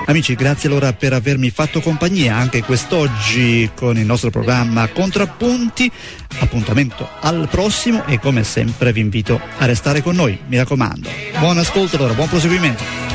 Amici, grazie allora per avermi fatto compagnia anche quest'oggi con il nostro programma Contrappunti. Appuntamento al prossimo e come sempre vi invito a restare con noi, mi raccomando. Buon ascolto allora, buon proseguimento.